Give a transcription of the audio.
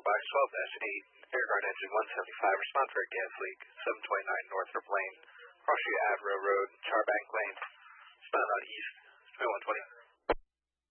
Box 12, Airguard Engine 175, respond for a gas leak, 729 Northrop Lane, Cross Street Avro Road, Charbank Lane, respond on East, 2120.